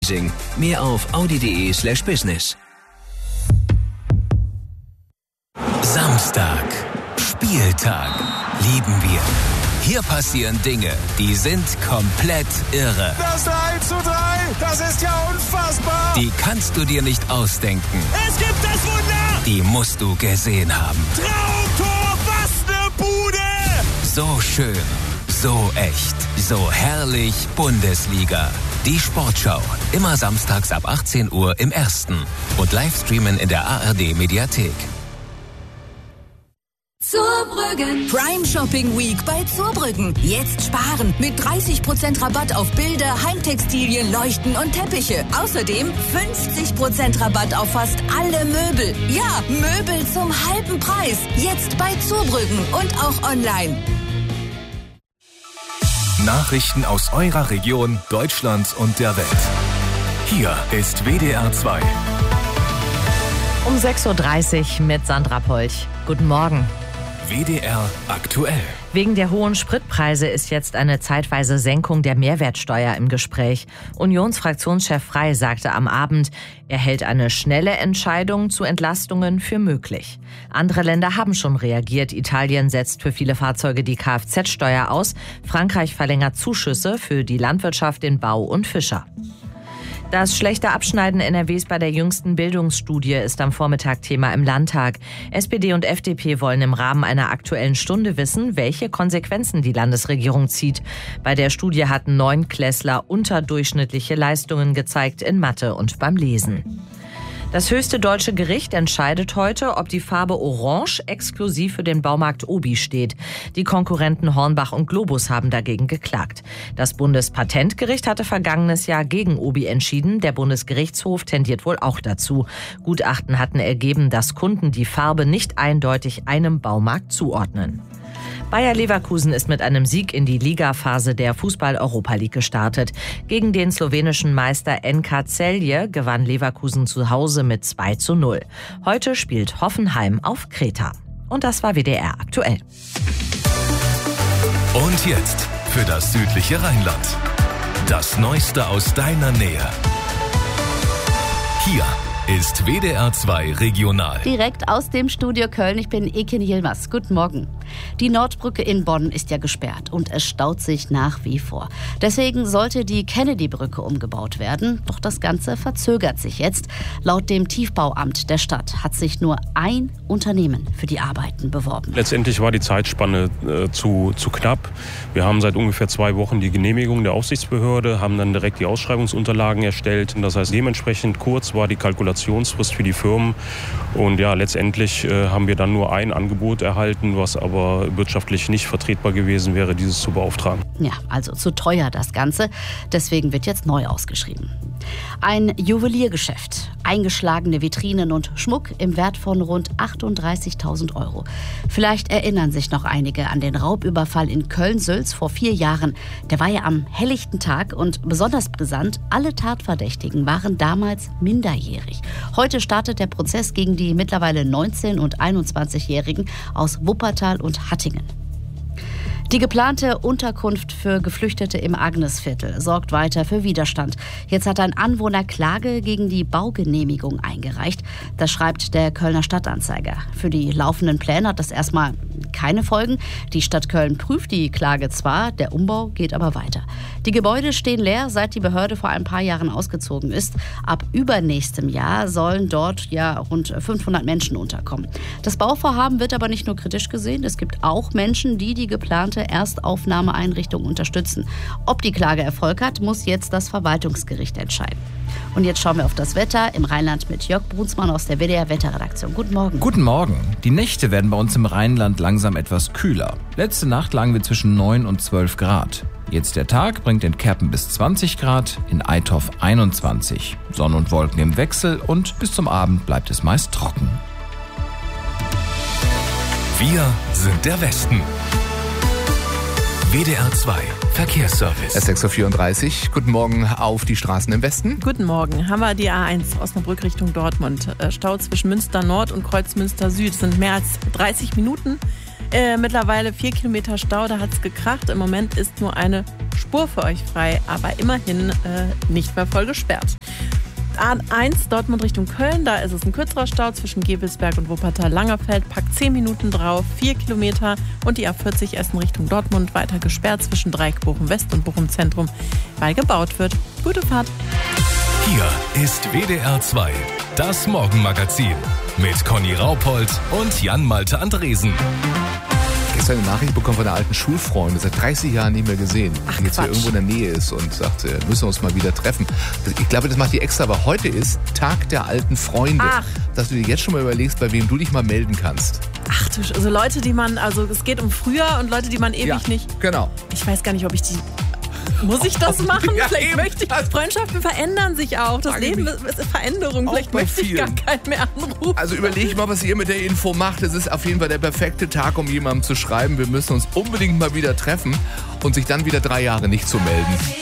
Leasing. Mehr auf audi.de/business. Samstag. Spieltag. Lieben wir. Hier passieren Dinge, die sind komplett irre. Das 1:3, das ist ja unfassbar. Die kannst du dir nicht ausdenken. Es gibt das Wunder. Die musst du gesehen haben. Traumtor, was eine Bude. So schön, so echt, so herrlich Bundesliga. Die Sportschau, immer samstags ab 18 Uhr im Ersten und Livestreamen in der ARD-Mediathek. Zurbrüggen. Prime Shopping Week bei Zurbrüggen. Jetzt sparen mit 30% Rabatt auf Bilder, Heimtextilien, Leuchten und Teppiche. Außerdem 50% Rabatt auf fast alle Möbel. Ja, Möbel zum halben Preis. Jetzt bei Zurbrüggen und auch online. Nachrichten aus eurer Region, Deutschland und der Welt. Hier ist WDR 2. Um 6.30 Uhr mit Sandra Polch. Guten Morgen. WDR aktuell. Wegen der hohen Spritpreise ist jetzt eine zeitweise Senkung der Mehrwertsteuer im Gespräch. Unionsfraktionschef Frey sagte am Abend, er hält eine schnelle Entscheidung zu Entlastungen für möglich. Andere Länder haben schon reagiert. Italien setzt für viele Fahrzeuge die Kfz-Steuer aus. Frankreich verlängert Zuschüsse für die Landwirtschaft, den Bau und Fischer. Das schlechte Abschneiden NRWs bei der jüngsten Bildungsstudie ist am Vormittag Thema im Landtag. SPD und FDP wollen im Rahmen einer Aktuellen Stunde wissen, welche Konsequenzen die Landesregierung zieht. Bei der Studie hatten 9-Klässler unterdurchschnittliche Leistungen gezeigt in Mathe und beim Lesen. Das höchste deutsche Gericht entscheidet heute, ob die Farbe Orange exklusiv für den Baumarkt Obi steht. Die Konkurrenten Hornbach und Globus haben dagegen geklagt. Das Bundespatentgericht hatte vergangenes Jahr gegen Obi entschieden. Der Bundesgerichtshof tendiert wohl auch dazu. Gutachten hatten ergeben, dass Kunden die Farbe nicht eindeutig einem Baumarkt zuordnen. Bayer Leverkusen ist mit einem Sieg in die Ligaphase der Fußball-Europa League gestartet. Gegen den slowenischen Meister NK Celje gewann Leverkusen zu Hause mit 2:0. Heute spielt Hoffenheim auf Kreta. Und das war WDR aktuell. Und jetzt für das südliche Rheinland. Das Neueste aus deiner Nähe. Hier ist WDR 2 Regional. Direkt aus dem Studio Köln. Ich bin Ekin Yilmaz. Guten Morgen. Die Nordbrücke in Bonn ist ja gesperrt und es staut sich nach wie vor. Deswegen sollte die Kennedy-Brücke umgebaut werden. Doch das Ganze verzögert sich jetzt. Laut dem Tiefbauamt der Stadt hat sich nur ein Unternehmen für die Arbeiten beworben. Letztendlich war die Zeitspanne zu knapp. Wir haben seit ungefähr 2 Wochen die Genehmigung der Aufsichtsbehörde, haben dann direkt die Ausschreibungsunterlagen erstellt. Das heißt, dementsprechend kurz war die Kalkulationsfrist für die Firmen. Und ja, letztendlich haben wir dann nur ein Angebot erhalten, was aber wirtschaftlich nicht vertretbar gewesen wäre, dieses zu beauftragen. Ja, also zu teuer das Ganze. Deswegen wird jetzt neu ausgeschrieben. Ein Juweliergeschäft, eingeschlagene Vitrinen und Schmuck im Wert von rund 38.000 Euro. Vielleicht erinnern sich noch einige an den Raubüberfall in Köln-Sülz vor 4 Jahren. Der war ja am helllichten Tag und besonders brisant, alle Tatverdächtigen waren damals minderjährig. Heute startet der Prozess gegen die mittlerweile 19- und 21-Jährigen aus Wuppertal und Hattingen. Die geplante Unterkunft für Geflüchtete im Agnesviertel sorgt weiter für Widerstand. Jetzt hat ein Anwohner Klage gegen die Baugenehmigung eingereicht. Das schreibt der Kölner Stadtanzeiger. Für die laufenden Pläne hat das erstmal keine Folgen. Die Stadt Köln prüft die Klage zwar, der Umbau geht aber weiter. Die Gebäude stehen leer, seit die Behörde vor ein paar Jahren ausgezogen ist. Ab übernächstem Jahr sollen dort ja rund 500 Menschen unterkommen. Das Bauvorhaben wird aber nicht nur kritisch gesehen. Es gibt auch Menschen, die die geplante Erstaufnahmeeinrichtung unterstützen. Ob die Klage Erfolg hat, muss jetzt das Verwaltungsgericht entscheiden. Und jetzt schauen wir auf das Wetter im Rheinland mit Jörg Brunsmann aus der WDR Wetterredaktion. Guten Morgen. Guten Morgen. Die Nächte werden bei uns im Rheinland langsam etwas kühler. Letzte Nacht lagen wir zwischen 9 und 12 Grad. Jetzt der Tag bringt in Kerpen bis 20 Grad, in Eitorf 21. Sonne und Wolken im Wechsel und bis zum Abend bleibt es meist trocken. Wir sind der Westen. WDR 2 Verkehrsservice. Es ist 6.34 Uhr. Guten Morgen auf die Straßen im Westen. Guten Morgen. Haben wir die A1 Osnabrück Richtung Dortmund. Stau zwischen Münster Nord und Kreuzmünster Süd. Es sind mehr als 30 Minuten. Mittlerweile 4 Kilometer Stau, da hat es gekracht. Im Moment ist nur eine Spur für euch frei, aber immerhin nicht mehr voll gesperrt. A1 Dortmund Richtung Köln, da ist es ein kürzerer Stau zwischen Gebelsberg und Wuppertal-Langerfeld, packt 10 Minuten drauf, 4 Kilometer und die A40 Essen Richtung Dortmund weiter gesperrt zwischen Dreieck Bochum West und Bochum Zentrum, weil gebaut wird. Gute Fahrt. Hier ist WDR 2, das Morgenmagazin mit Conny Raupold und Jan-Malte Andresen. Gestern eine Nachricht bekommen von einer alten Schulfreundin, seit 30 Jahren nicht mehr gesehen, die jetzt hier irgendwo in der Nähe ist und sagt, müssen wir uns mal wieder treffen. Ich glaube, das macht die extra, aber heute ist Tag der alten Freunde. Dass du dir jetzt schon mal überlegst, bei wem du dich mal melden kannst. Ach du, also Leute, die man, also es geht um früher und Leute, die man ewig nicht... Genau. Ich weiß gar nicht, ob ich die... Muss ich das machen? Ja, Vielleicht eben. möchte ich. Freundschaften verändern sich auch. Das Leben ist Veränderung. Vielleicht möchte ich gar keinen mehr anrufen. Also überleg mal, was ihr mit der Info macht. Es ist auf jeden Fall der perfekte Tag, um jemandem zu schreiben, wir müssen uns unbedingt mal wieder treffen und sich dann wieder 3 Jahre nicht zu melden.